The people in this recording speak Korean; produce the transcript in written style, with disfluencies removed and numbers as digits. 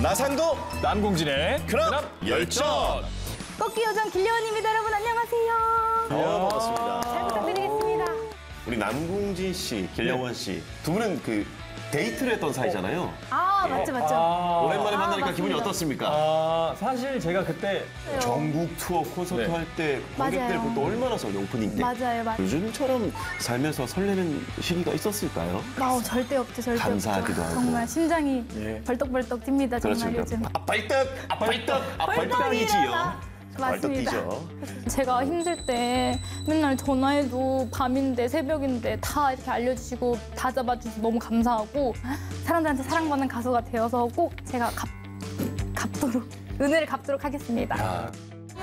나상도 남궁진의 그럼 열전. 꺾기 요정 길려원입니다. 여러분 안녕하세요. 반갑습니다. 잘 부탁드리겠습니다. 우리 남궁진 씨, 길영원 씨 두 분은 그 데이트를 했던 사이잖아요. 아 맞죠 맞죠. 오랜만에 만나니까 기분이 맞습니다. 어떻습니까? 사실 제가 그때 전국 투어 콘서트 네. 할 때 관객들 맞아요. 볼 때 얼마나 설레, 오프닝 때. 맞아요. 요즘처럼 살면서 설레는 시기가 있었을까요? 절대 없죠 절대 감사하기도 없죠. 하고. 정말 심장이 예. 벌떡벌떡 뜁니다 그렇죠. 정말 요즘. 벌떡이지요. 맞습니다. 벌떡 뛰죠. 제가 힘들 때 맨날 전화해도 밤인데 새벽인데 다 이렇게 알려주시고 다 잡아주셔서 너무 감사하고 사람들한테 사랑받는 가수가 되어서 꼭 제가 갚도록 은혜를 갚도록 하겠습니다.